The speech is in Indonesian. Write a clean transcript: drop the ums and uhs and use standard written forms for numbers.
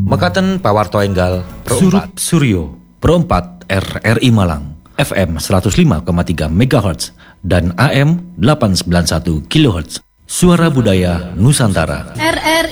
Mekaten pawarto enggal Surut Suryo Pro 4 RRI Malang FM 105,3 MHz dan AM 891 kHz. Suara Budaya Nusantara.